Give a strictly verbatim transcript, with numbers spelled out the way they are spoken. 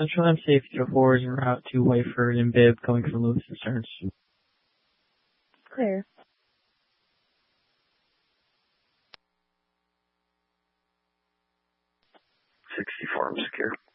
Central M C eight four is en route to Whiteford and Bibb coming from Lewis and Stearns. Clear. sixty-four, I'm secure.